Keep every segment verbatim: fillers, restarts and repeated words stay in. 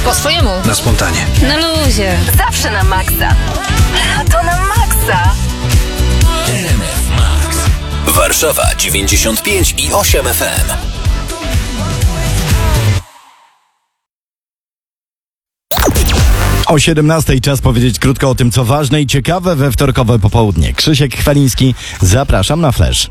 Po swojemu. Na spontanie. Na luzie. Zawsze na maksa. To na maksa. R M F Max. Warszawa dziewięćdziesiąt pięć i osiem F M. O siedemnastej czas powiedzieć krótko o tym, co ważne i ciekawe we wtorkowe popołudnie. Krzysiek Chwaliński, zapraszam na Flash.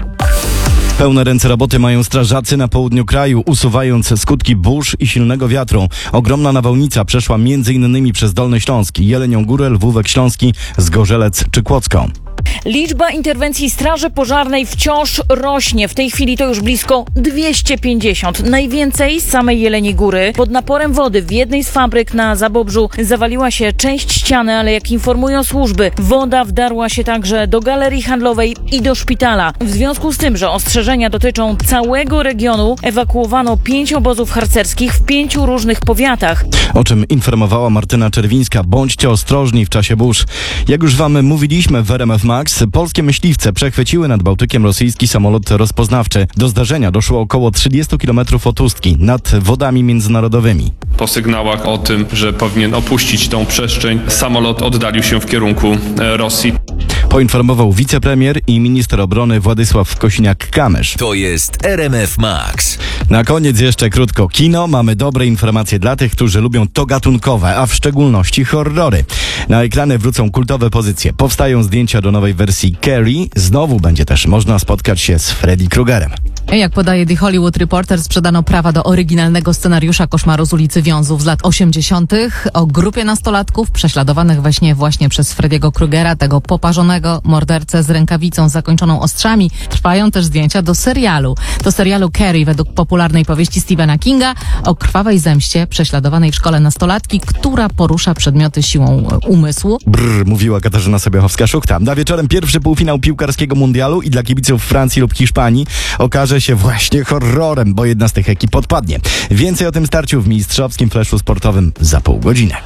Pełne ręce roboty mają strażacy na południu kraju, usuwając skutki burz i silnego wiatru. Ogromna nawałnica przeszła między innymi przez Dolny Śląsk, Jelenią Górę, Lwówek Śląski, Zgorzelec czy Kłodzko. Liczba interwencji Straży Pożarnej wciąż rośnie. W tej chwili to już blisko dwieście pięćdziesiąt. Najwięcej z samej Jeleniej Góry. Pod naporem wody w jednej z fabryk na Zabobrzu zawaliła się część ściany, ale jak informują służby, woda wdarła się także do galerii handlowej i do szpitala. W związku z tym, że ostrzeżenia dotyczą całego regionu, ewakuowano pięć obozów harcerskich w pięciu różnych powiatach. O czym informowała Martyna Czerwińska. Bądźcie ostrożni w czasie burz. Jak już wam mówiliśmy w R M F Max, polskie myśliwce przechwyciły nad Bałtykiem rosyjski samolot rozpoznawczy. Do zdarzenia doszło około trzydzieści kilometrów od Ustki, nad wodami międzynarodowymi. Po sygnałach o tym, że powinien opuścić tą przestrzeń, samolot oddalił się w kierunku Rosji. Poinformował wicepremier i minister obrony Władysław Kosiniak-Kamysz. To jest R M F Max. Na koniec jeszcze krótko. Kino. Mamy dobre informacje dla tych, którzy lubią to gatunkowe, a w szczególności horrory. Na ekrany wrócą kultowe pozycje. Powstają zdjęcia do nowej wersji Carrie. Znowu będzie też można spotkać się z Freddy Kruegerem. Jak podaje The Hollywood Reporter, sprzedano prawa do oryginalnego scenariusza Koszmaru z ulicy Wiązów z lat osiemdziesiątych o grupie nastolatków prześladowanych we śnie właśnie przez Freddy'ego Krugera, tego poparzonego mordercę z rękawicą zakończoną ostrzami. Trwają też zdjęcia do serialu. Do serialu Carrie według popularnej powieści Stephena Kinga o krwawej zemście prześladowanej w szkole nastolatki, która porusza przedmioty siłą umysłu. Brrr, mówiła Katarzyna Sobiechowska-Szuchta. Na wieczorem pierwszy półfinał piłkarskiego mundialu i dla kibiców Francji lub Hiszpanii okaże się właśnie horrorem, bo jedna z tych ekip odpadnie. Więcej o tym starciu w mistrzowskim flashu sportowym za pół godziny.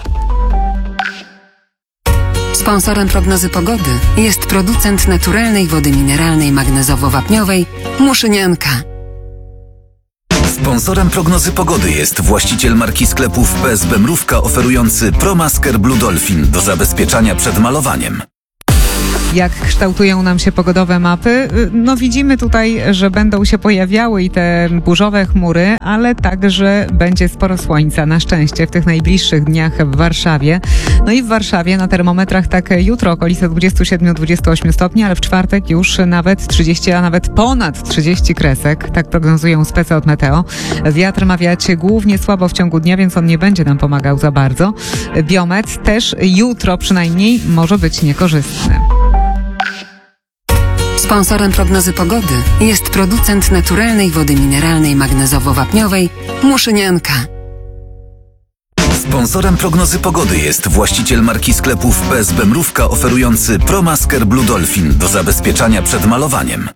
Sponsorem prognozy pogody jest producent naturalnej wody mineralnej magnezowo-wapniowej Muszynianka. Sponsorem prognozy pogody jest właściciel marki sklepów P S B Mrówka oferujący ProMasker Blue Dolphin do zabezpieczania przed malowaniem. Jak kształtują nam się pogodowe mapy? No widzimy tutaj, że będą się pojawiały i te burzowe chmury, ale także będzie sporo słońca, na szczęście, w tych najbliższych dniach w Warszawie. No i w Warszawie na termometrach tak jutro okolice dwadzieścia siedem do dwudziestu ośmiu stopni, ale w czwartek już nawet trzydzieści, a nawet ponad trzydzieści kresek. Tak prognozują spece od Meteo. Wiatr ma wiać głównie słabo w ciągu dnia, więc on nie będzie nam pomagał za bardzo. Biometr też jutro przynajmniej może być niekorzystny. Sponsorem prognozy pogody jest producent naturalnej wody mineralnej magnezowo-wapniowej Muszynianka. Sponsorem prognozy pogody jest właściciel marki sklepów P S B Mrówka oferujący ProMasker Blue Dolphin do zabezpieczania przed malowaniem.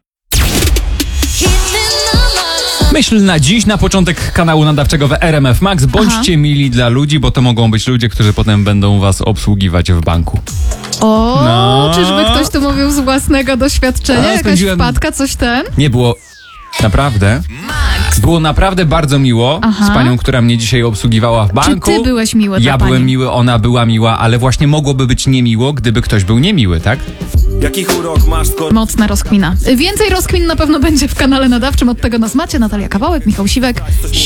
Myśl na dziś, na początek kanału nadawczego w R M F Max. Bądźcie Aha. mili dla ludzi, bo to mogą być ludzie, którzy potem będą was obsługiwać w banku. O, no. Czyżby ktoś tu mówił z własnego doświadczenia? A, Jakaś spędziłem... wpadka, coś ten? Nie było... Naprawdę? Było naprawdę bardzo miło Aha. z panią, która mnie dzisiaj obsługiwała w banku. Czy ty byłeś miły dla Ja pani? byłem miły, ona była miła, ale właśnie mogłoby być niemiło, gdyby ktoś był niemiły, tak? Jaki urok masz? Mocna rozkmina. Więcej rozkmin na pewno będzie w kanale nadawczym. Od tego nas macie. Natalia Kawałek, Michał Siwek.